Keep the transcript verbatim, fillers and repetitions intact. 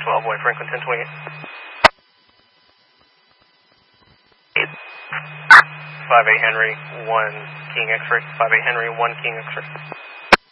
twelve, White Franklin, ten twenty-eight. five eight Henry, one King X-ray, five eight Henry, one King X-ray.